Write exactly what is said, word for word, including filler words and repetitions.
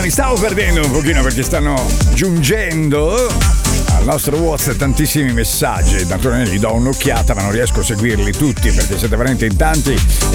mi stavo perdendo un pochino perché stanno giungendo al nostro WhatsApp tantissimi messaggi. Naturalmente gli do un'occhiata, ma non riesco a seguirli tutti perché siete veramente in tanti